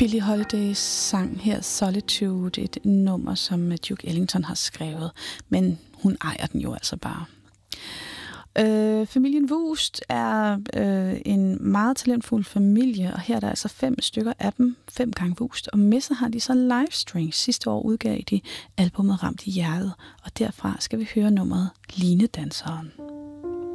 Billie Holidays sang her Solitude, et nummer, som Duke Ellington har skrevet, men hun ejer den jo altså bare. Familien Wust er en meget talentfuld familie, og her er der altså 5 stykker af dem, 5 gange Wust, og med sig har de så Livestrings. Sidste år udgav de albumet Ramt i hjertet, og derfra skal vi høre nummeret Linedanseren.